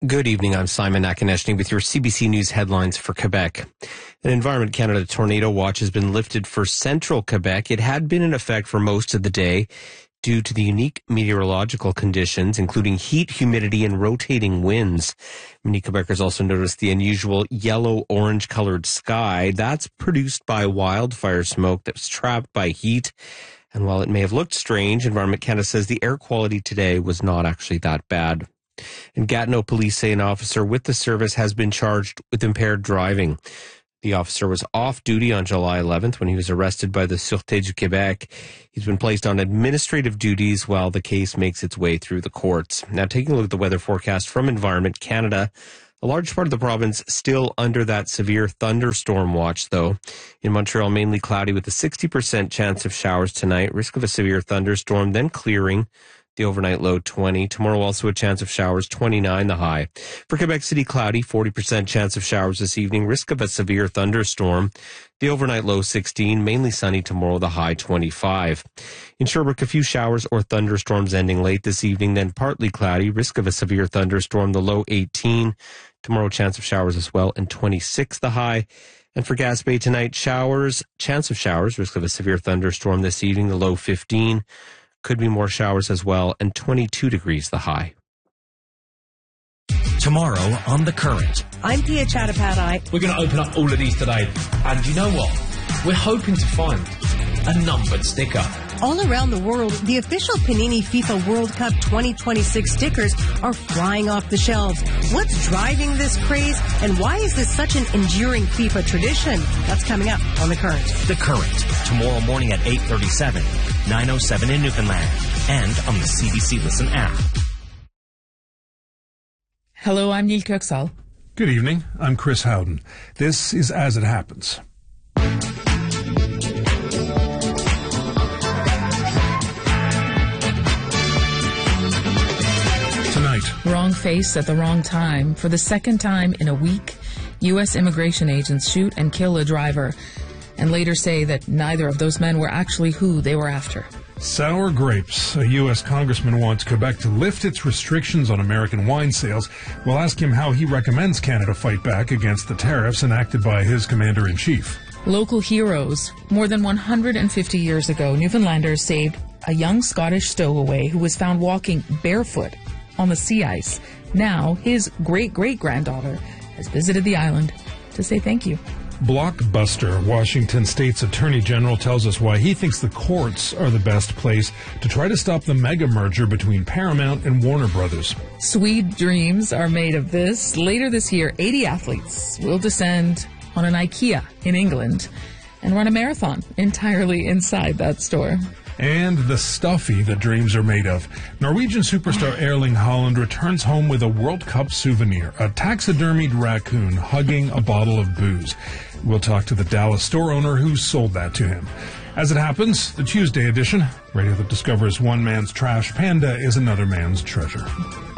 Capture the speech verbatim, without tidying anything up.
Good evening. I'm Simon Nakonechny with your C B C News headlines for Quebec. An Environment Canada tornado watch has been lifted for central Quebec. It had been in effect for most of the day due to the unique meteorological conditions, including heat, humidity, and rotating winds. Many Quebecers also noticed the unusual yellow-orange colored sky. That's produced by wildfire smoke that was trapped by heat. And while it may have looked strange, Environment Canada says the air quality today was not actually that bad. And Gatineau police say an officer with the service has been charged with impaired driving. The officer was off duty on July eleventh when he was arrested by the Sûreté du Québec. He's been placed on administrative duties while the case makes its way through the courts. Now, taking a look at the weather forecast from Environment Canada, a large part of the province still under that severe thunderstorm watch, though. In Montreal, mainly cloudy with a sixty percent chance of showers tonight, risk of a severe thunderstorm, then clearing. The overnight low twenty. Tomorrow also a chance of showers, twenty-nine the high. For Quebec City, cloudy, forty percent chance of showers this evening, risk of a severe thunderstorm. The overnight low sixteen, mainly sunny tomorrow, the high twenty-five. In Sherbrooke, a few showers or thunderstorms ending late this evening, then partly cloudy, risk of a severe thunderstorm, the low eighteen. Tomorrow, chance of showers as well, and twenty-six the high. And for Gaspé tonight, showers, chance of showers, risk of a severe thunderstorm this evening, the low fifteen. Could be more showers as well, and twenty-two degrees the high. Tomorrow on The Current. I'm Pia Chattopadhyay. We're going to open up all of these today. And you know what? We're hoping to find a numbered sticker. All around the world, the official Panini FIFA World Cup twenty twenty-six stickers are flying off the shelves. What's driving this craze, and why is this such an enduring FIFA tradition? That's coming up on The Current. The Current, tomorrow morning at eight thirty-seven, nine oh seven in Newfoundland, and on the C B C Listen app. Hello, I'm Neil Kirksall. Good evening, I'm Chris Howden. This is As It Happens. Tonight. Wrong face at the wrong time. For the second time in a week, U S immigration agents shoot and kill a driver and later say that neither of those men were actually who they were after. Sour grapes. A U S congressman wants Quebec to lift its restrictions on American wine sales. We'll ask him how he recommends Canada fight back against the tariffs enacted by his commander-in-chief. Local heroes. More than one hundred fifty years ago, Newfoundlanders saved a young Scottish stowaway who was found walking barefoot on the sea ice. Now, his great-great-granddaughter has visited the island to say thank you. Blockbuster. Washington State's Attorney General tells us why he thinks the courts are the best place to try to stop the mega merger between Paramount and Warner Brothers. Sweet dreams are made of this. Later this year, eighty athletes will descend on an IKEA in England and run a marathon entirely inside that store. And the stuffy that dreams are made of. Norwegian superstar Erling Haaland returns home with a World Cup souvenir, a taxidermied raccoon hugging a bottle of booze. We'll talk to the Dallas store owner who sold that to him. As it happens, the Tuesday edition, radio that discovers one man's trash panda is another man's treasure.